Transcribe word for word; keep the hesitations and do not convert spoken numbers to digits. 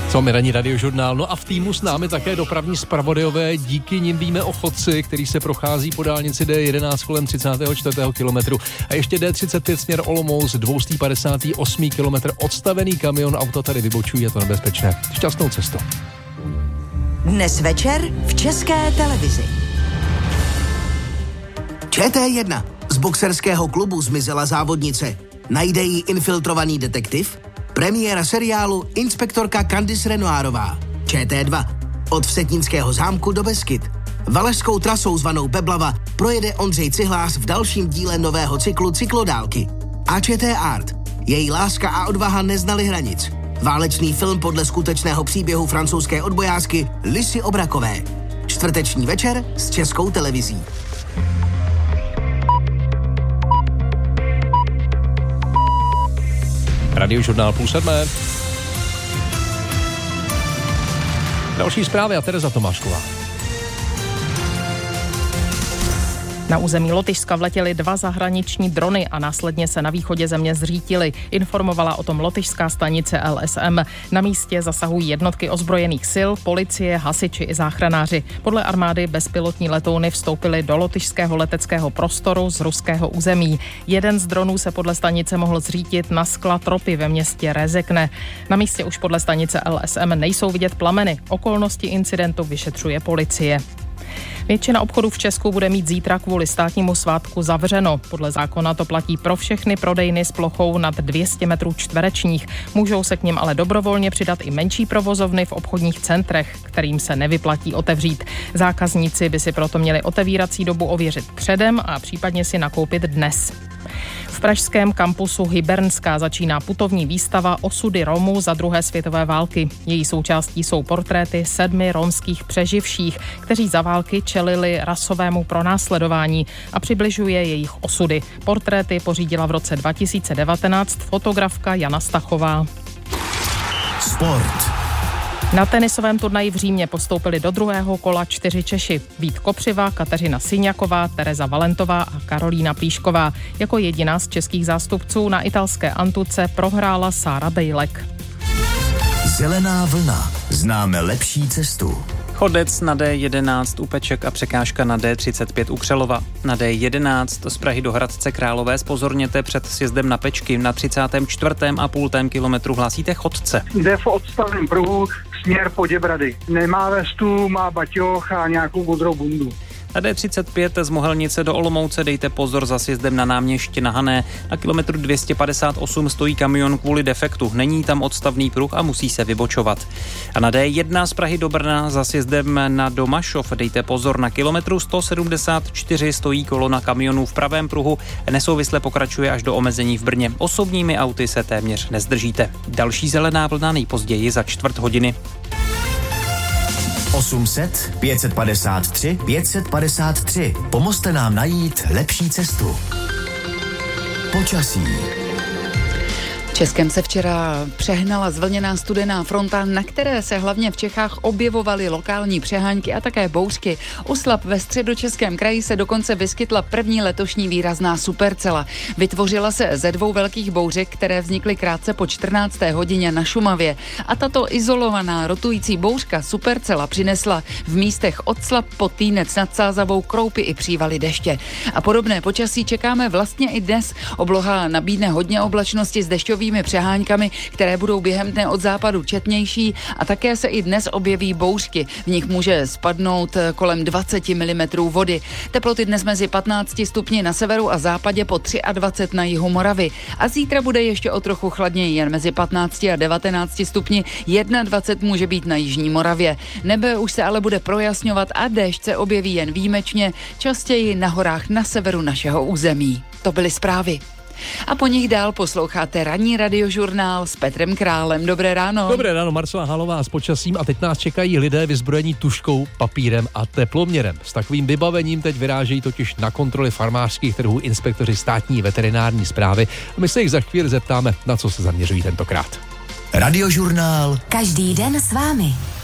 Co mi ranní radiožurnál. No a v týmu s námi také dopravní zpravodajové. Díky nim víme o chodci, který se prochází po dálnici D jedenáct kolem třicátého čtvrtého kilometru. A ještě D třicet pět směr Olomouc, dvě stě padesát osm kilometr, odstavený kamion, auta tady vybočují, je to nebezpečné. Šťastnou cestu. Dnes večer v České televizi. Č T jedna. Z boxerského klubu zmizela závodnice. Najde ji infiltrovaný detektiv? Premiéra seriálu Inspektorka Candice Renoirová. Č T dva. Od Vsetínského zámku do Beskyd. Valašskou trasou zvanou Beblava projede Ondřej Cihlář v dalším díle nového cyklu Cyklodálky. A Č T Art. Její láska a odvaha neznaly hranic. Válečný film podle skutečného příběhu francouzské odbojářky Lisy Obrakové. Čtvrteční večer s Českou televizí. Radiožurnál půl sedmé. Další zprávy a Tereza Tomášková. Na území Lotyšska vletěly dva zahraniční drony a následně se na východě země zřítily. Informovala o tom lotyšská stanice L S M. Na místě zasahují jednotky ozbrojených sil, policie, hasiči i záchranáři. Podle armády bezpilotní letouny vstoupily do lotyšského leteckého prostoru z ruského území. Jeden z dronů se podle stanice mohl zřítit na sklad ropy ve městě Rezekne. Na místě už podle stanice L S M nejsou vidět plameny. Okolnosti incidentu vyšetřuje policie. Většina obchodů v Česku bude mít zítra kvůli státnímu svátku zavřeno. Podle zákona to platí pro všechny prodejny s plochou nad dvě stě metrů čtverečních. Můžou se k nim ale dobrovolně přidat i menší provozovny v obchodních centrech, kterým se nevyplatí otevřít. Zákazníci by si proto měli otevírací dobu ověřit předem a případně si nakoupit dnes. V pražském kampusu Hybernská začíná putovní výstava Osudy Romů za druhé světové války. Její součástí jsou portréty sedmi romských přeživších, kteří za války čelili rasovému pronásledování a přibližuje jejich osudy. Portréty pořídila v roce dva tisíce devatenáct fotografka Jana Stachová. Sport. Na tenisovém turnaji v Římě postoupili do druhého kola čtyři Češi. Vít Kopřiva, Kateřina Syňaková, Tereza Valentová a Karolína Plíšková. Jako jediná z českých zástupců na italské antuce prohrála Sára Bejlek. Zelená vlna. Známe lepší cestu. Chodec na D jedenáct u Peček a překážka na D třicet pět u Křelova. Na D jedenáct z Prahy do Hradce Králové zpozorněte před sjezdem na Pečky. Na třicátém čtvrtém a půltém kilometru hlásíte chodce. Jde v odstavném pruhu směr Poděbrady. Nemá vestu, má baťoch a nějakou modrou bundu. Na D třicet pět z Mohelnice do Olomouce dejte pozor za sjezdem na náměstí na Hané. Na kilometru dvě stě padesát osm stojí kamion kvůli defektu. Není tam odstavný pruh a musí se vybočovat. A na D jedna z Prahy do Brna za sjezdem na Domašov dejte pozor. Na kilometru sto sedmdesát čtyři stojí kolona kamionů v pravém pruhu. Nesouvisle pokračuje až do omezení v Brně. Osobními auty se téměř nezdržíte. Další zelená vlna nejpozději za čtvrt hodiny. osm set, pět set padesát tři, pět set padesát tři. Pomozte nám najít lepší cestu. Počasí. Českem se včera přehnala zvlněná studená fronta, na které se hlavně v Čechách objevovaly lokální přehánky a také bouřky. U Slap ve středočeském kraji se dokonce vyskytla první letošní výrazná supercela. Vytvořila se ze dvou velkých bouřek, které vznikly krátce po čtrnácté hodině na Šumavě. A tato izolovaná rotující bouřka supercela přinesla v místech od Slap po Týnec nad Sázavou kroupy i přívaly deště. A podobné počasí čekáme vlastně i dnes. Obloha nabídne hodně oblačnosti s dešťovými přeháňkami, které budou během dne od západu četnější a také se i dnes objeví bouřky. V nich může spadnout kolem dvacet milimetrů vody. Teploty dnes mezi patnácti stupni na severu a západě po dvacet tři na jihu Moravy. A zítra bude ještě o trochu chladněji, jen mezi patnácti a devatenácti stupni. dvacet jedna může být na jižní Moravě. Nebe už se ale bude projasňovat a déšť se objeví jen výjimečně, častěji na horách na severu našeho území. To byly zprávy. A po nich dál posloucháte ranní radiožurnál s Petrem Králem. Dobré ráno. Dobré ráno, Marcela Halová s počasím a teď nás čekají lidé vyzbrojení tužkou, papírem a teploměrem. S takovým vybavením teď vyrážejí totiž na kontroly farmářských trhů inspektoři státní veterinární správy a my se jich za chvíli zeptáme, na co se zaměřují tentokrát. Radiožurnál. Každý den s vámi.